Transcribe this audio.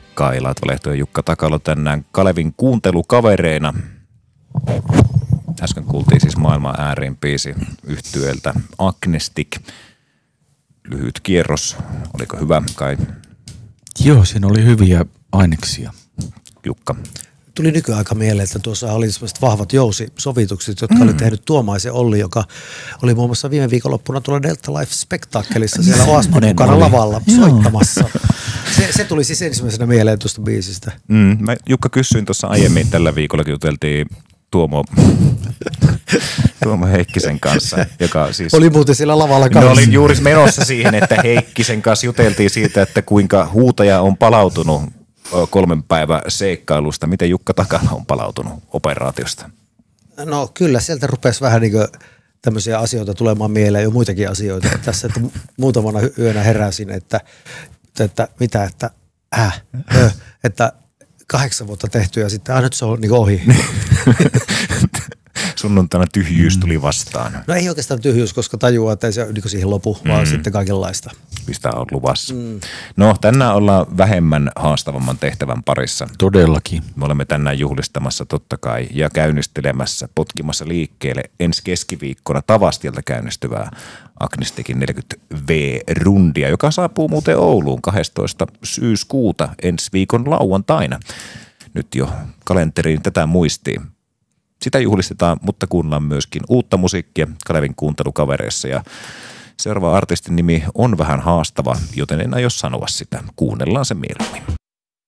Kai Latvalehto ja Jukka Takalo tänään Kalevin kuuntelukavereina. Äsken kuultiin siis maailman ääriin biisi yhtyeeltä Agnestic. Lyhyt kierros. Oliko hyvä, Kai? Joo, siinä oli hyviä aineksia. Jukka. Tuli nykyaika mieleen, että tuossa oli sellaiset vahvat jousisovitukset, jotka oli tehnyt Tuomaisen Olli, joka oli muun muassa viime viikonloppuna tuolla Delta Life-spektaakkelissa siellä Oaspan mukana lavalla soittamassa. Se tuli siis ensimmäisenä mieleen tuosta biisistä. Mä Jukka kysyin tuossa aiemmin, tällä viikolla juteltiin Tuomo Heikkisen kanssa, joka siis... Oli muuten siellä lavalla kanssa. No olin juuri menossa siihen, että Heikkisen kanssa juteltiin siitä, että kuinka huutaja on palautunut 3 päivän seikkailusta. Miten Jukka Takala on palautunut operaatiosta? No kyllä, sieltä rupesi vähän niin kuin tämmöisiä asioita tulemaan mieleen, jo muitakin asioita. Tässä että muutamana yönä heräsin, että 8 vuotta tehty ja sitten nyt se on niin ohi. Sunnuntaina tyhjyys tuli vastaan. No ei oikeastaan tyhjyys, koska tajuaa, että ei se niin siihen lopu, vaan sitten kaikenlaista. Mistä on luvassa. No tänään ollaan vähemmän haastavamman tehtävän parissa. Todellakin. Me olemme tänään juhlistamassa totta kai ja käynnistelemässä, potkimassa liikkeelle ensi keskiviikkona Tavastilta käynnistyvää Agnesticin 40V-rundia, joka saapuu muuten Ouluun 12. syyskuuta ensi viikon lauantaina. Nyt jo kalenteriin tätä muistiin. Sitä juhlistetaan, mutta kuunnellaan myöskin uutta musiikkia Kalevin kuuntelukavereissa ja seuraava artistin nimi on vähän haastava, joten en aio sanoa sitä. Kuunnellaan se mieluummin.